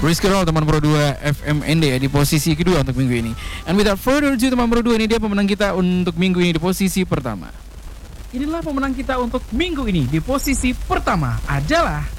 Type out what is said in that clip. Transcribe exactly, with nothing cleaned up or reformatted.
Rizky Roll teman Pro dua F M N D ya di posisi kedua untuk minggu ini. And without further ado teman Pro dua, ini dia pemenang kita untuk minggu ini di posisi pertama. Inilah pemenang kita untuk minggu ini di posisi pertama adalah